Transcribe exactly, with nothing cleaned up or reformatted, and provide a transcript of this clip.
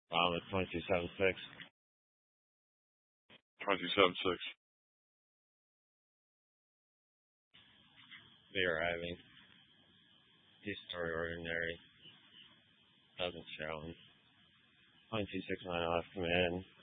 Um, it's twenty-two seven six. twenty-two seven six. Be arriving. Two-story ordinary. Doesn't show. twenty-two six nine off command.